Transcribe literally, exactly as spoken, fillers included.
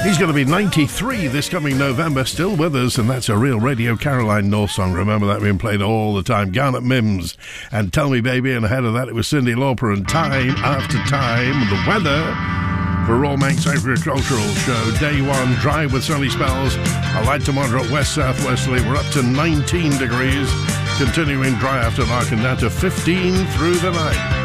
He's going to be ninety-three this coming November, still with us, and that's a real Radio Caroline North song. Remember that being played all the time. Garnet Mims and Tell Me Baby, and ahead of that it was Cyndi Lauper and Time After Time. The weather for Royal Manx Agricultural Show. Day one, dry with sunny spells. A light to moderate west-southwesterly. We're up to nineteen degrees. Continuing dry after dark and down to fifteen through the night.